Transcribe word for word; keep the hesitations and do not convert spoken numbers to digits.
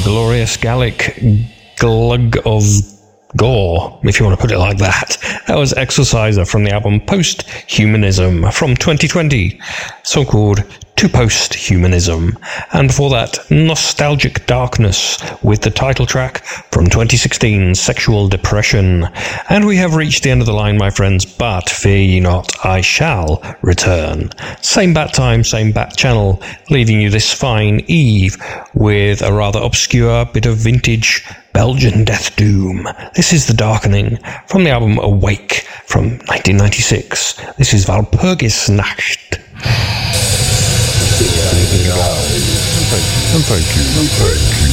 glorious Gallic glug of gore, if you want to put it like that. That was Exorciser from the album Post-Humanism from twenty twenty, so-called To Post-Humanism. And before that, Nostalgic Darkness with the title track from twenty sixteen, Sexual Depression. And we have reached the end of the line, my friends, but fear ye not, I shall return. Same bat time, same bat channel, leaving you this fine eve with a rather obscure bit of vintage Belgian death doom. This is The Darkening from the album Awake from nineteen ninety-six. This is Walpurgisnacht. And thank you. And thank you. And thank you.